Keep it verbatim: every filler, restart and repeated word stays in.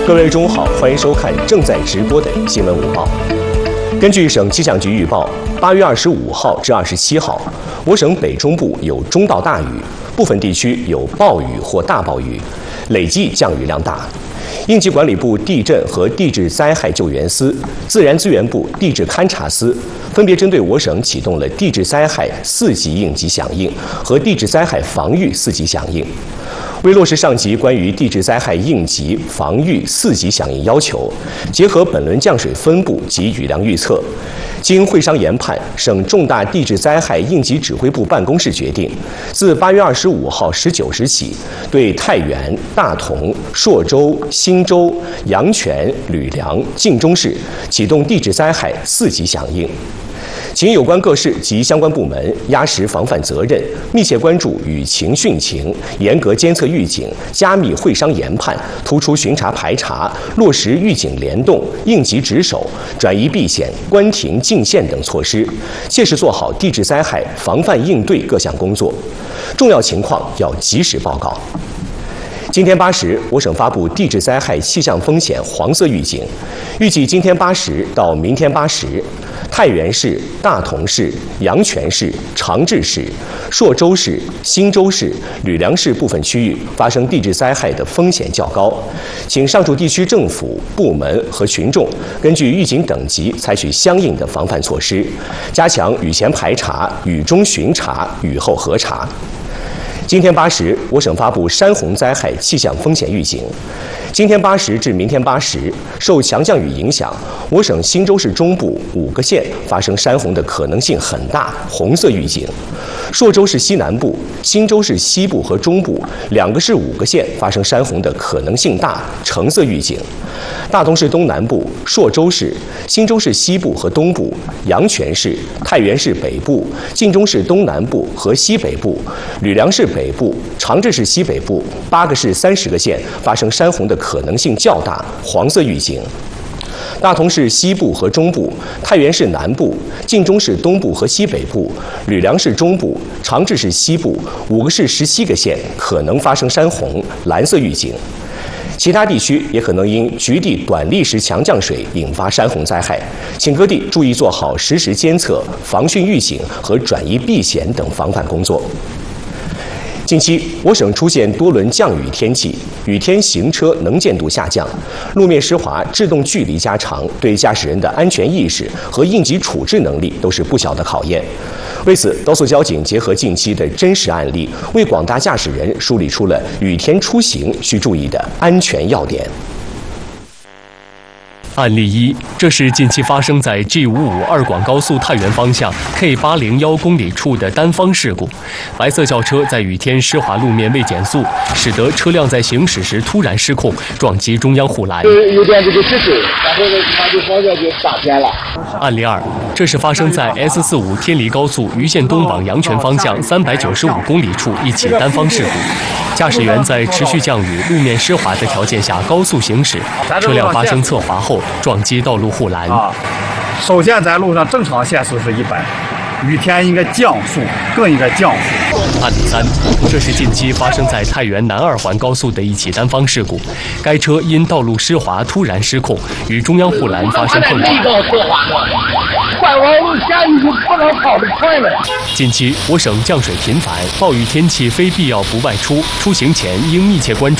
各位中午好，欢迎收看正在直播的新闻午报。根据省气象局预报，八月二十五号至二十七号，我省北中部有中到大雨，部分地区有暴雨或大暴雨，累计降雨量大。应急管理部地震和地质灾害救援司、自然资源部地质勘察司分别针对我省启动了地质灾害四级应急响应和地质灾害防御四级响应。为落实上级关于地质灾害应急防御四级响应要求，结合本轮降水分布及雨量预测，经会商研判，省重大地质灾害应急指挥部办公室决定，自八月二十五号十九时起，对太原、大同、朔州、新州、阳泉、吕梁、晋中市启动地质灾害四级响应。请有关各市及相关部门压实防范责任，密切关注雨情汛情，严格监测预警，加密会商研判，突出巡查排查，落实预警联动、应急值守、转移避险、关停禁限等措施，切实做好地质灾害防范应对各项工作。重要情况要及时报告。今天八时，我省发布地质灾害气象风险黄色预警，预计今天八时到明天八时，太原市、大同市、阳泉市、长治市、朔州市、新州市、吕梁市部分区域发生地质灾害的风险较高，请上述地区政府部门和群众根据预警等级采取相应的防范措施，加强雨前排查、雨中巡查、雨后核查。今天八时，我省发布山洪灾害气象风险预警。今天八时至明天八时，受强降雨影响，我省新州市中部五个县发生山洪的可能性很大，红色预警；朔州市西南部、新州市西部和中部两个市五个县发生山洪的可能性大，橙色预警；大同市东南部、朔州市、新州市西部和东部、阳泉市、太原市北部、晋中市东南部和西北部、吕梁市北部、长治市西北部八个市三十个县发生山洪的可能性较大，黄色预警；大同市西部和中部、太原市南部、晋中市东部和西北部、吕梁市中部、长治市西部五个市十七个县可能发生山洪，蓝色预警。其他地区也可能因局地短历时强降水引发山洪灾害，请各地注意做好实时监测、防汛预警和转移避险等防范工作。近期，我省出现多轮降雨天气，雨天行车能见度下降，路面湿滑、制动距离加长，对驾驶人的安全意识和应急处置能力都是不小的考验。为此，高速交警结合近期的真实案例，为广大驾驶人梳理出了雨天出行需注意的安全要点。 案例一，这是近期发生在 G 五五二广高速太原方向 K 八零一公里处的单方事故。白色轿车在雨天湿滑路面未减速，使得车辆在行驶时突然失控，撞击中央护栏。 有点这个失手，然后呢，他就好像就打偏了。 案例二，这是发生在 S 四五天黎高速余县东往阳泉方向三百九十五公里处一起单方事故。驾驶员在持续降雨、路面湿滑的条件下高速行驶，车辆发生侧滑后撞击道路护栏。 啊，首先在路上正常限速是一百，雨天应该降速，更应该降速。 案例三，这是近期发生在太原南二环高速的一起单方事故，该车因道路湿滑突然失控，与中央护栏发生碰撞。 快往路下你就不能跑得快了。 近期我省降水频繁，暴雨天气非必要不外出，出行前应密切关注